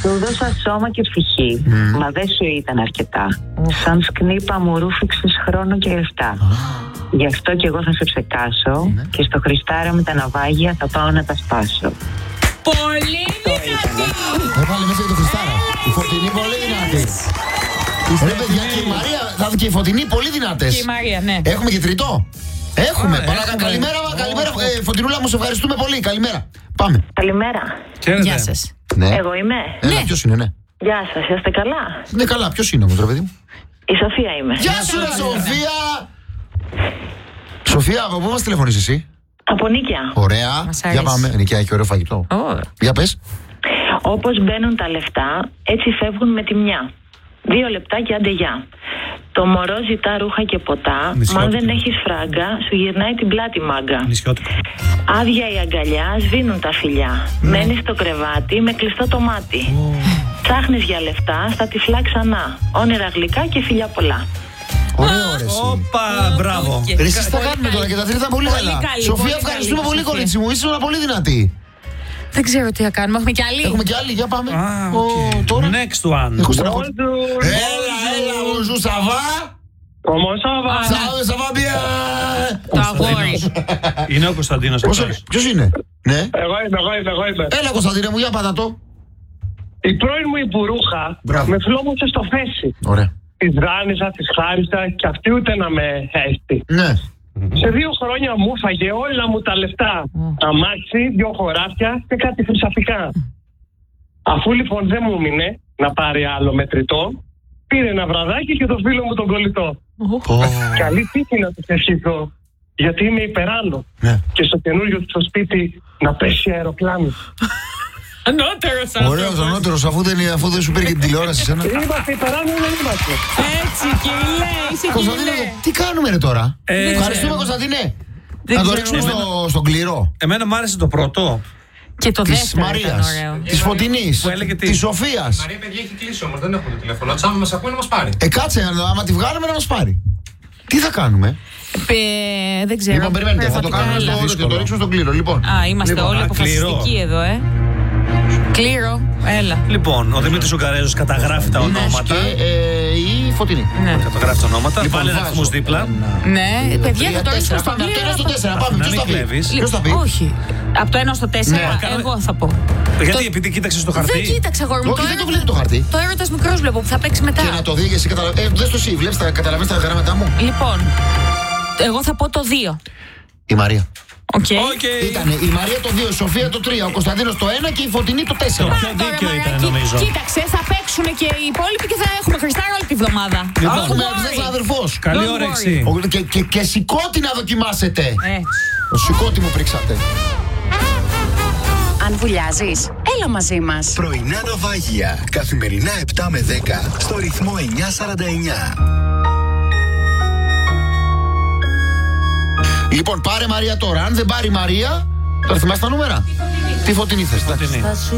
Σου δώσα σώμα και ψυχή, μα δεν σου ήταν αρκετά. Σαν σκνήπα μου ρούφηξες χρόνο και λεφτά. Γι' αυτό κι εγώ θα σε ψεκάσω και στο Χριστάρα με τα ναυάγια θα πάω να τα σπάσω. Πολύ δυνατή! Έβαλε μέσα και το Χριστάρα. Η Φωτεινή πολύ δυνατή. Ρε παιδιά, και η Μαρία, και η Φωτεινή πολύ δυνατές. Και η Μαρία, ναι. Έχουμε και τρίτο. Έχουμε. Καλημέρα, καλημέρα. Φωτεινούλα μου, σε ευχαριστούμε πολύ. Καλημέρα. Πάμε. Καλημέρα. Γεια σας. Ναι. Εγώ είμαι. Έλα, ποιος είναι, ναι. Γεια σας, είστε καλά? Ναι, καλά, ποιος είναι όμως, ρε παιδί μου? Η Σοφία είμαι. Γεια σου, ρε Σοφία! Σοφία, από πού μας τηλεφωνείς εσύ? Από Νίκαια. Ωραία. Μας Για αρέσει. πάμε. Νίκαια, έχει ωραίο φαγητό. Για πες. Όπως μπαίνουν τα λεφτά, έτσι φεύγουν με τη μια. 2 λεπτά και άντε γεια. Το μωρό ζητά ρούχα και ποτά, μα αν δεν έχεις φράγκα, σου γυρνάει την πλάτη μάγκα. Άδεια η αγκαλιά, σβήνουν τα φιλιά. Μένεις στο κρεβάτι με κλειστό το μάτι. Ψάχνεις για λεφτά, στα τυφλά ξανά. Όνειρα γλυκά και φιλιά πολλά. Ωραίο, ρε εσύ. Όπα, μπράβο. Ρε εσείς τα κάνουμε τώρα και τα τρίτα πολύ καλά. Σοφία, ευχαριστούμε πολύ, κορίτσι μου. Ήσουν πολύ δυνατή. Δεν ξέρω τι θα κάνουμε. Έχουμε κι άλλη. Έχουμε κι άλλη, για πάμε. Τώρα. Next one. Έχω στραγγό. Έλα, bonjour, ça va? Comment ça va? Ça va bien. Το αγόρι. Είναι ο Κωνσταντίνος. Ποιος είναι? Ναι. Εγώ είμαι. Έλα, Κωνσταντίνε μου, για πάτα το. Η πρώην μου υπουρούχα με φλόμωσε στο φέση. Ωραία. Της δάνεισα, της χάρισα και αυτή ούτε να με έστη. Ναι. Σε 2 χρόνια μου φάγε όλα μου τα λεφτά. Αμάξι, 2 χωράφια και κάτι χρυσαφικά. Αφού λοιπόν δεν μου μείνε να πάρει άλλο μετρητό, πήρε ένα βραδάκι και το φίλο μου τον κολλητό. Καλή τύχη να τους ευχηθώ, γιατί είμαι υπεράνω. Και στο καινούριο του σπίτι να πέσει αεροπλάνο. Ανώτερος άνθρωπος. Ωραίος, ανώτερος, αφού δεν σου πήρε και την τηλεόραση σένα. Είμαστε υπεράνω ή δεν είμαστε? Έτσι, κύριε, είσαι Κωνσταντίνε, τι κάνουμε ρε τώρα? Ευχαριστούμε, Κωνσταντίνε. Να το ρίξουμε στον κληρό. Εμένα μου άρεσε το πρώτο. Και το Της δεύτερο ήταν Μαρίας, ωραίο. της Φωτεινής, της Σοφίας. Μαρία, παιδιά, έχει κλείσει όμως, δεν έχουμε το τηλέφωνο. Τσάμα μας ακούει να μας πάρει. Κάτσε, άμα τη βγάλουμε να μας πάρει. Τι θα κάνουμε? Δεν ξέρω. Λοιπόν, περιμένετε, θα το κάνουμε και το ρίξουμε στον κλήρο. Λοιπόν, Α, είμαστε όλοι αποφασιστικοί εδώ, Κλήρο, έλα. Λοιπόν, ο Δημήτρης ο Καρέζος καταγράφει τα ονόματα. και η Φωτεινή. Ναι. Καταγράφει τα ονόματα. Λοιπόν, Βάλε αριθμούς δίπλα. Ναι, παιδιά, θα το ρίξουμε στον Πάμε από το 1 κλήρο. στο 4. Πάμε, Να ποιος μην θα πει? κλέβεις. Ποιος θα πει? Όχι. Από το 1 στο 4, εγώ θα πω. Γιατί, επειδή κοίταξες το Δεν χαρτί. κοίταξα, αγόρι μου. Όχι, δεν το βλέπει το χαρτί. Το έρωτας μικρός βλέπω που θα παίξει μετά. Και να το δει, εσύ δες το εσύ, βλέπεις, καταλαβαίνεις τα γράμματά μου. Λοιπόν, εγώ θα πω το 2. Η Μαρία. Οκ. Ήτανε η Μαρία το 2, η Σοφία το 3, ο Κωνσταντίνος το 1 και η Φωτεινή το 4. Πιο δίκαιο ήταν, νομίζω. Κοίταξε, θα παίξουν και οι υπόλοιποι και θα έχουμε Χριστάρα όλη τη βδομάδα. Έχουμε ένας αδερφός. Καλή Don't όρεξη. Και σηκώτη να δοκιμάσετε. Το σηκώτη μου πρίξατε. Αν βουλιάζεις, έλα μαζί μας. Πρωινά ναυάγια. Καθημερινά 7 με 10 στο ρυθμό 949. Λοιπόν, πάρε Μαρία τώρα. Αν δεν πάρει Μαρία, θα θυμάσαι τα νούμερα. Τι Φωτεινή θες?